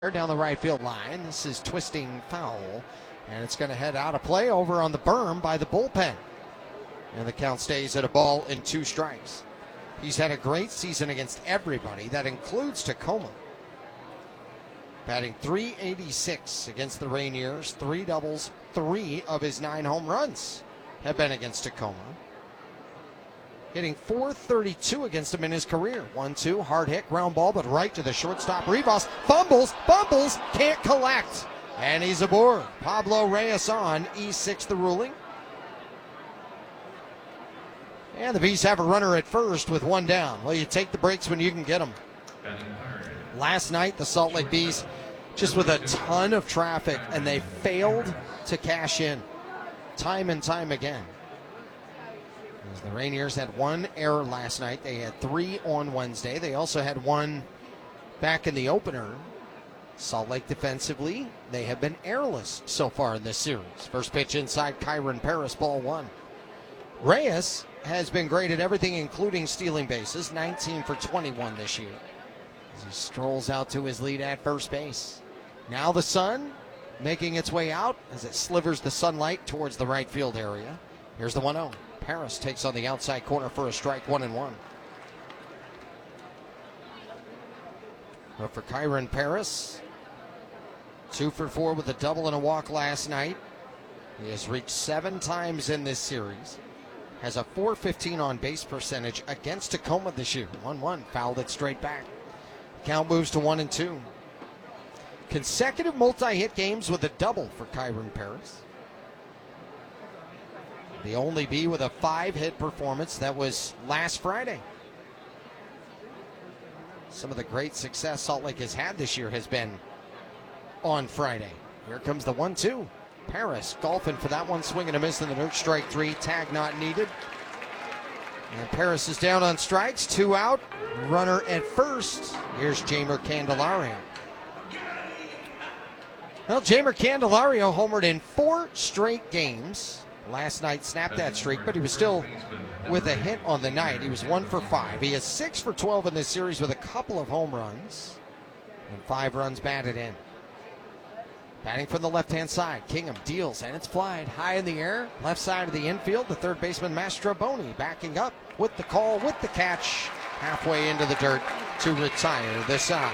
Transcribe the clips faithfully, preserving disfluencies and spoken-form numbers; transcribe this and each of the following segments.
Down the right field line. This is twisting foul, and it's going to head out of play over on the berm by the bullpen. And the count stays at a ball and two strikes. He's had a great season against everybody. That includes Tacoma. Batting three eighty-six against the Rainiers. Three doubles. Three of his nine home runs have been against Tacoma. Hitting four thirty-two against him in his career. one two, hard hit, ground ball, but right to the shortstop. Rivas fumbles, fumbles, can't collect. And he's aboard. Pablo Reyes on, E six the ruling. And the Bees have a runner at first with one down. Well, you take the breaks when you can get them. Last night, the Salt Lake Bees just with a ton of traffic, and they failed to cash in time and time again. As the Rainiers had one error last night. They had three on Wednesday. They also had one back in the opener. Salt Lake defensively, they have been errorless so far in this series. First pitch inside, Kyron Paris, ball one. Reyes has been great at everything, including stealing bases, nineteen for twenty-one this year. As he strolls out to his lead at first base. Now the sun making its way out as it slivers the sunlight towards the right field area. Here's the one oh. Paris takes on the outside corner for a strike, one and one. But for Kyron Paris, two for four with a double and a walk last night. He has reached seven times in this series. Has a four fifteen on base percentage against Tacoma this year. one one, fouled it straight back. Count moves to one and two. Consecutive multi-hit games with a double for Kyron Paris. The only Bee with a five-hit performance, that was last Friday. Some of the great success Salt Lake has had this year has been on Friday. Here comes the one two. Paris golfing for that one, swing and a miss in the dirt, strike three, tag not needed. And Paris is down on strikes, two out, runner at first. Here's Jeimer Candelario. Well, Jeimer Candelario homered in four straight games. Last night snapped that streak, but he was still with a hit on the night. He was one for five. He is six for twelve in this series with a couple of home runs and five runs batted in. Batting from the left-hand side, Kingham deals, and it's flying high in the air. Left side of the infield, the third baseman, Mastroboni, backing up with the call, with the catch, halfway into the dirt to retire the side.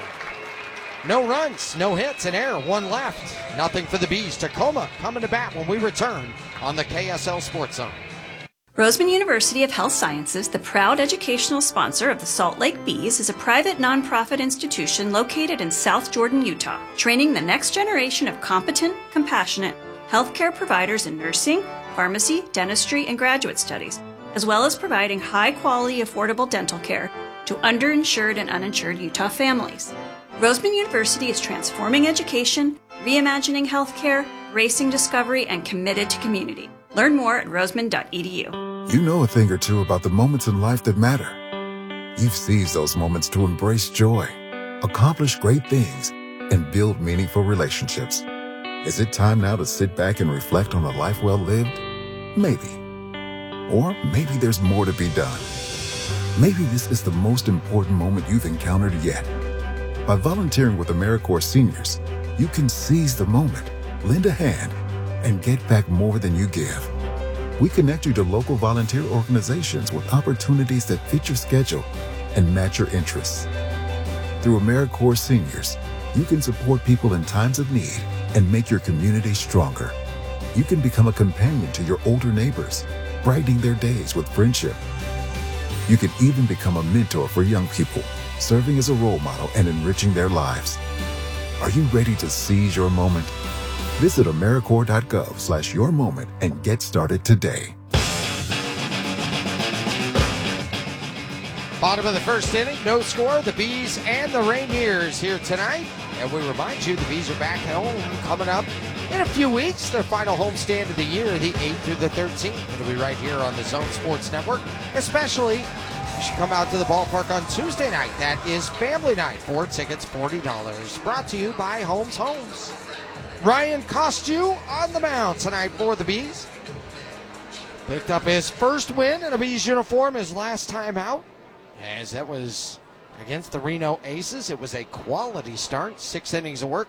No runs, no hits, an error, one left. Nothing for the Bees. Tacoma coming to bat when we return on the K S L Sports Zone. Roseman University of Health Sciences, the proud educational sponsor of the Salt Lake Bees, is a private nonprofit institution located in South Jordan, Utah, training the next generation of competent, compassionate healthcare providers in nursing, pharmacy, dentistry, and graduate studies, as well as providing high-quality, affordable dental care to underinsured and uninsured Utah families. Roseman University is transforming education, reimagining healthcare, racing discovery, and committed to community. Learn more at roseman dot e d u. You know a thing or two about the moments in life that matter. You've seized those moments to embrace joy, accomplish great things, and build meaningful relationships. Is it time now to sit back and reflect on a life well lived? Maybe. Or maybe there's more to be done. Maybe this is the most important moment you've encountered yet. By volunteering with AmeriCorps Seniors, you can seize the moment, lend a hand, and get back more than you give. We connect you to local volunteer organizations with opportunities that fit your schedule and match your interests. Through AmeriCorps Seniors, you can support people in times of need and make your community stronger. You can become a companion to your older neighbors, brightening their days with friendship. You can even become a mentor for young people, serving as a role model and enriching their lives. Are you ready to seize your moment? Visit AmeriCorps dot gov slash your moment and get started today. Bottom of the first inning, no score. The Bees and the Rainiers here tonight. And we remind you, the Bees are back at home coming up in a few weeks. Their final homestand of the year, the eighth through the thirteenth. It'll be right here on the Zone Sports Network. Especially, you should come out to the ballpark on Tuesday night. That is family night. Four tickets, forty dollars. Brought to you by Holmes Homes. Ryan Costu on the mound tonight for the Bees. Picked up his first win in a Bees uniform his last time out, as that was against the Reno Aces. It was a quality start, six innings of work,